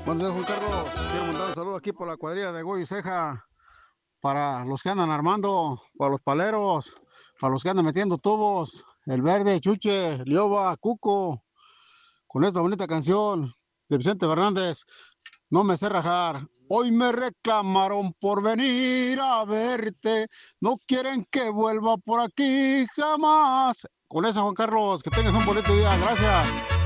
Buenos días, Juan Carlos. Quiero mandar un saludo aquí por la cuadrilla de Goyo y Ceja, para los que andan armando, para los paleros, para los que andan metiendo tubos, el Verde, Chuche, Lioba, Cuco, con esta bonita canción de Vicente Fernández, No me sé rajar. Hoy me reclamaron por venir a verte, no quieren que vuelva por aquí jamás. Con eso, Juan Carlos, que tengas un bonito día. Gracias.